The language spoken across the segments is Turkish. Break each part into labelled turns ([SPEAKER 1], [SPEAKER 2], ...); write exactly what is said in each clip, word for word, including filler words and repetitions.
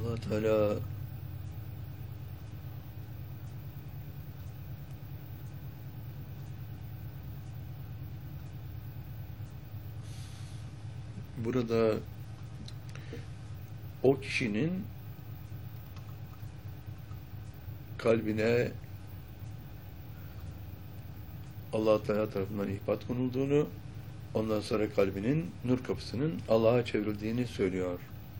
[SPEAKER 1] Allah Teala burada o kişinin kalbine Allah Teala tarafından ihbat konulduğunu, ondan sonra kalbinin nur kapısının Allah'a çevrildiğini söylüyor.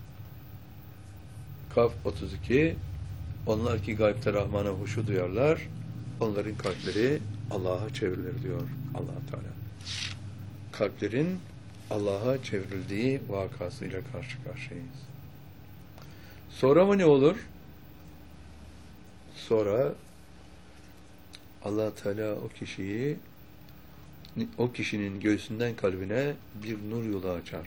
[SPEAKER 1] Kaf otuz iki. Onlar ki gaybte Rahman'a huşu duyarlar, onların kalpleri Allah'a çevrilir diyor Allah Teala. Kalplerin Allah'a çevrildiği vakasıyla karşı karşıyayız. Sonra mı ne olur? Sonra Allah Teala o kişiyi, o kişinin göğsünden kalbine bir nur yolu açar.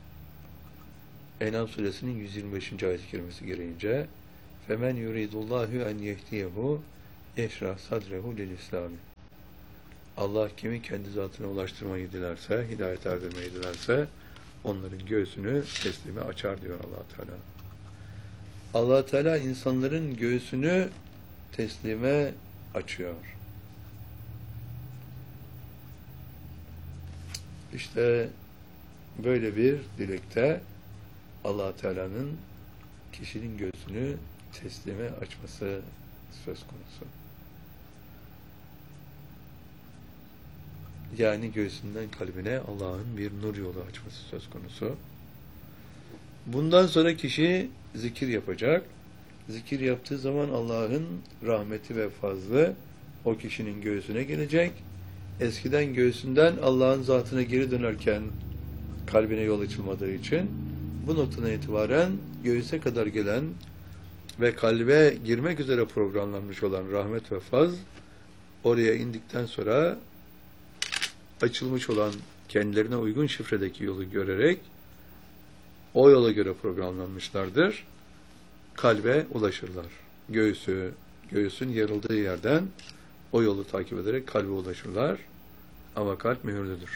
[SPEAKER 1] En'am suresinin yüz yirmi beşinci ayet-i kerimesi gereğince فَمَنْ يُرِيدُ اللّٰهُ اَنْ يَهْدِيَهُ اَشْرَحْ صَدْرَهُ لِلْاِسْلَامِ. Allah kimi kendi zatına ulaştırmayı dilerse, hidayet erdirmeyi dilerse, onların göğsünü teslime açar diyor Allah Teala. Allah Teala insanların göğsünü teslime açıyor. İşte böyle bir dilekte Allah Teala'nın kişinin göğsünü teslime açması söz konusu. Yani göğsünden kalbine Allah'ın bir nur yolu açması söz konusu. Bundan sonra kişi zikir yapacak. Zikir yaptığı zaman Allah'ın rahmeti ve fazlı o kişinin göğsüne gelecek. Eskiden göğsünden Allah'ın zatına geri dönerken kalbine yol açılmadığı için bu noktadan itibaren göğüse kadar gelen ve kalbe girmek üzere programlanmış olan rahmet ve faz oraya indikten sonra açılmış olan kendilerine uygun şifredeki yolu görerek o yola göre programlanmışlardır. Kalbe ulaşırlar. Göğsü, göğsün yarıldığı yerden o yolu takip ederek kalbe ulaşırlar. Ama kalp mühürlüdür.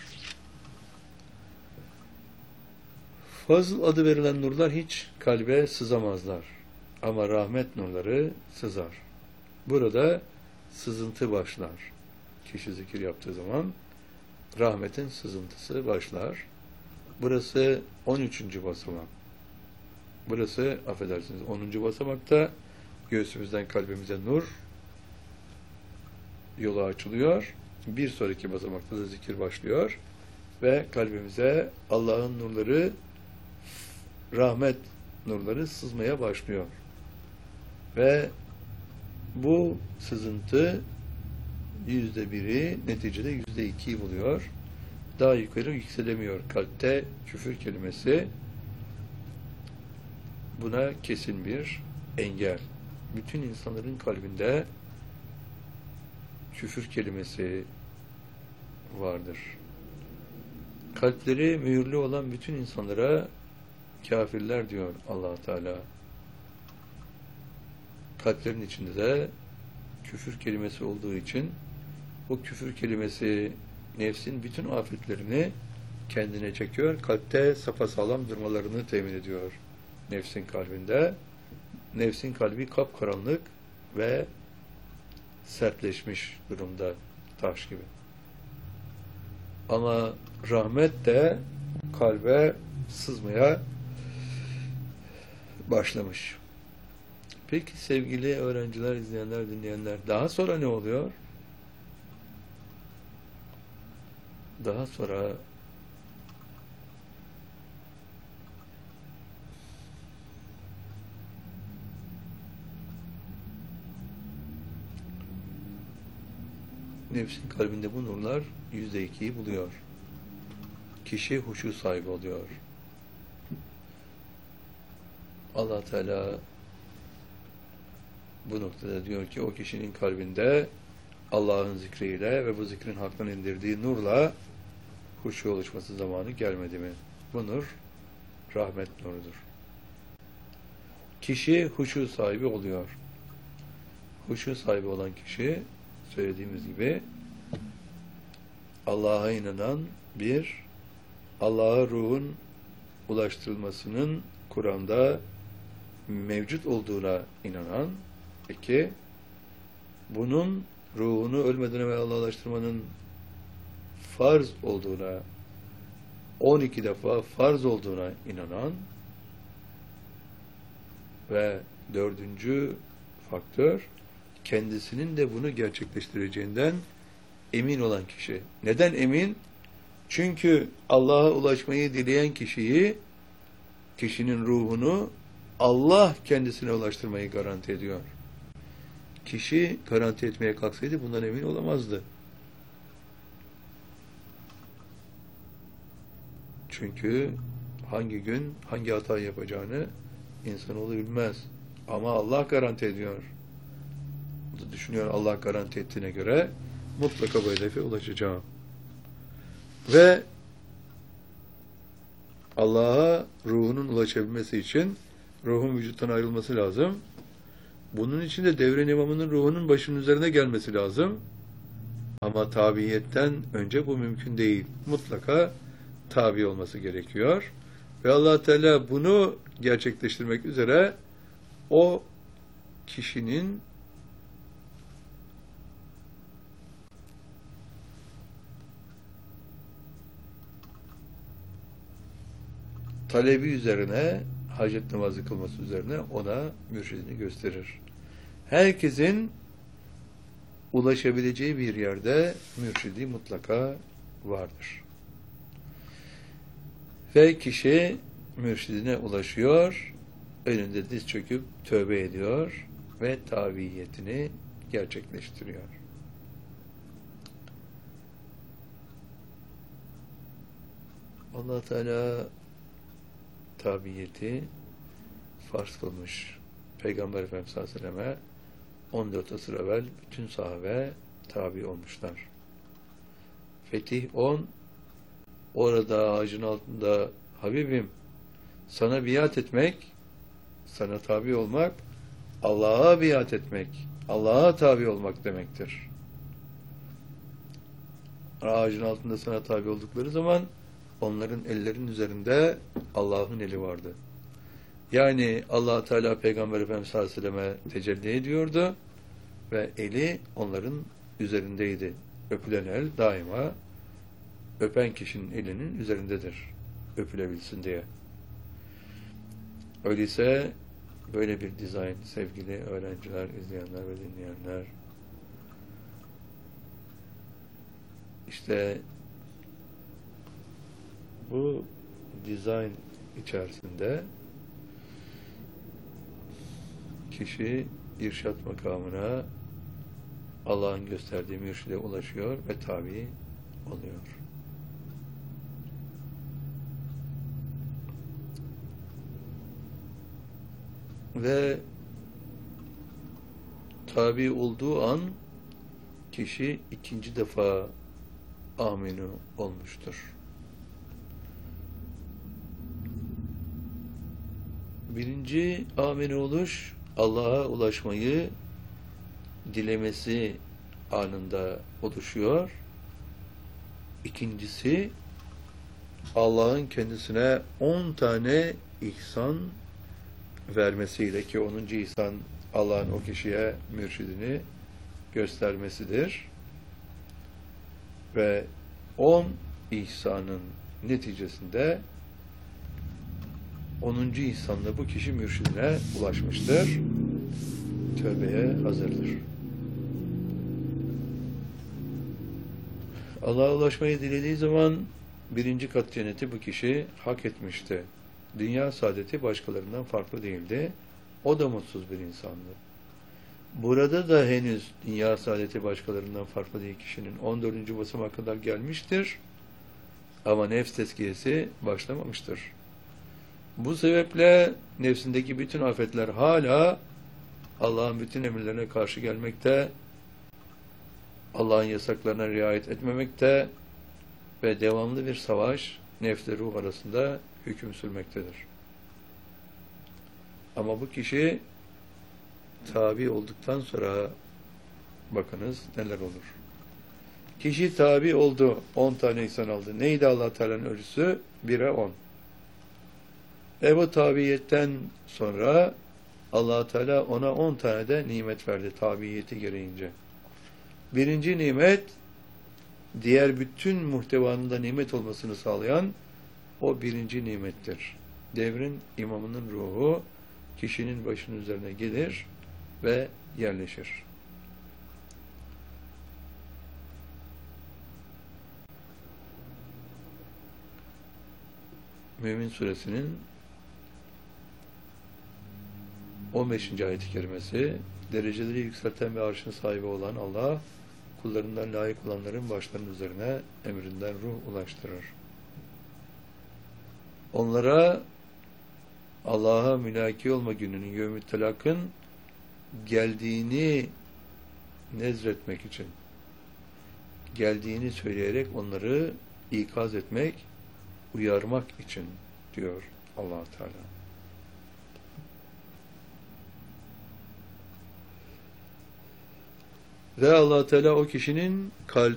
[SPEAKER 1] Fazıl adı verilen nurlar hiç kalbe sızamazlar. Ama rahmet nurları sızar. Burada sızıntı başlar. Kişi zikir yaptığı zaman rahmetin sızıntısı başlar. Burası on üçüncü basamak. Burası, affedersiniz, onuncu basamakta göğsümüzden kalbimize nur yolu açılıyor. Bir sonraki basamakta da zikir başlıyor. Ve kalbimize Allah'ın nurları, rahmet nurları sızmaya başlıyor. Ve bu sızıntı yüzde biri, neticede yüzde ikiyi buluyor. Daha yukarı yükselemiyor. Kalpte küfür kelimesi buna kesin bir engel. Bütün insanların kalbinde küfür kelimesi vardır. Kalpleri mühürlü olan bütün insanlara kafirler diyor Allah Teala. Kalplerin içinde de küfür kelimesi olduğu için o küfür kelimesi nefsin bütün afetlerini kendine çekiyor. Kalpte sapasağlam durmalarını temin ediyor. Nefsin kalbinde. Nefsin kalbi kapkaranlık ve sertleşmiş durumda, taş gibi. Ama rahmet de kalbe sızmaya başlamış. Peki sevgili öğrenciler, izleyenler, dinleyenler, daha sonra ne oluyor? Daha sonra nefsin kalbinde bu nurlar yüzde ikiyi buluyor. Kişi huşu sahibi oluyor. Allah Teala bu noktada diyor ki o kişinin kalbinde Allah'ın zikriyle ve bu zikrin haktan indirdiği nurla huşu oluşması zamanı gelmedi mi? Bu nur rahmet nurudur. Kişi huşu sahibi oluyor. Huşu sahibi olan kişi, söylediğimiz gibi, Allah'a inanan bir, Allah'a ruhun ulaştırılmasının Kur'an'da mevcut olduğuna inanan, iki, bunun ruhunu ölmeden evvel Allah'laştırmanın farz olduğuna, on iki defa farz olduğuna inanan ve dördüncü faktör, kendisinin de bunu gerçekleştireceğinden emin olan kişi. Neden emin? Çünkü Allah'a ulaşmayı dileyen kişiyi, kişinin ruhunu Allah kendisine ulaştırmayı garanti ediyor. Kişi garanti etmeye kalksaydı bundan emin olamazdı. Çünkü hangi gün hangi hata yapacağını insanoğlu bilmez. Ama Allah garanti ediyor. O da düşünüyor, Allah garanti ettiğine göre mutlaka bu hedefe ulaşacağım. Ve Allah'a ruhunun ulaşabilmesi için ruhun vücuttan ayrılması lazım. Bunun için de devre imamının ruhunun başının üzerine gelmesi lazım. Ama tabiiyetten önce bu mümkün değil. Mutlaka tabi olması gerekiyor. Ve Allah Teala bunu gerçekleştirmek üzere o kişinin talebi üzerine, hacet namazı kılması üzerine ona mürşidini gösterir. Herkesin ulaşabileceği bir yerde mürşidi mutlaka vardır. Ve kişi mürşidine ulaşıyor, önünde diz çöküp tövbe ediyor ve tabiyetini gerçekleştiriyor. Allah Teala tabiyeti farz kılmış. Peygamber Efendimiz sallallahu aleyhi ve selleme on dört asır evvel bütün sahabe tabi olmuşlar. Fetih on, orada ağacın altında Habibim sana biat etmek, sana tabi olmak, Allah'a biat etmek, Allah'a tabi olmak demektir. Ağacın altında sana tabi oldukları zaman onların ellerinin üzerinde Allah'ın eli vardı. Yani Allah Teala Peygamber Efendimiz sallallahu aleyhi ve selleme tecelli ediyordu ve eli onların üzerindeydi. Öpülen el daima öpen kişinin elinin üzerindedir. Öpülebilsin diye. Öyleyse böyle bir dizayn sevgili öğrenciler, izleyenler ve dinleyenler, işte bu dizayn içerisinde kişi irşat makamına Allah'ın gösterdiği mürşide ulaşıyor ve tabi oluyor. Ve tabi olduğu an kişi ikinci defa aminu olmuştur. Birinci aminu oluş, Allah'a ulaşmayı dilemesi anında oluşuyor. İkincisi, Allah'ın kendisine on tane ihsan vermesiyle, ki onuncu ihsan Allah'ın o kişiye mürşidini göstermesidir. Ve on ihsanın neticesinde onuncu ihsanla bu kişi mürşidine ulaşmıştır. Tövbeye hazırdır. Allah'a ulaşmayı dilediği zaman birinci kat cenneti bu kişi hak etmişti. Dünya saadeti başkalarından farklı değildi. O da mutsuz bir insandı. Burada da henüz dünya saadeti başkalarından farklı değil, kişinin on dördüncü basamağa kadar gelmiştir. Ama nefs tezkiyesi başlamamıştır. Bu sebeple nefsindeki bütün afetler hala Allah'ın bütün emirlerine karşı gelmekte, Allah'ın yasaklarına riayet etmemekte ve devamlı bir savaş nefsle ruh arasında hüküm sürmektedir. Ama bu kişi tabi olduktan sonra bakınız neler olur. Kişi tabi oldu, on tane insan aldı. Neydi Allah Teala'nın ölçüsü? bire on. Ve bu tabiyetten sonra Allah Teala ona on tane de nimet verdi tabiyeti gereğince. Birinci nimet, diğer bütün muhtevanın da nimet olmasını sağlayan o birinci nimettir. Devrin imamının ruhu kişinin başının üzerine gelir ve yerleşir. Mümin Suresinin on beşinci ayet-i kerimesi, dereceleri yükselten ve arşın sahibi olan Allah, kullarından layık olanların başlarının üzerine emrinden ruh ulaştırır. Onlara Allah'a mülaki olma gününün, yevm-i telakın geldiğini nezretmek için, geldiğini söyleyerek onları ikaz etmek, uyarmak için diyor Allah Teala. Ve Allah Teala o kişinin kalp,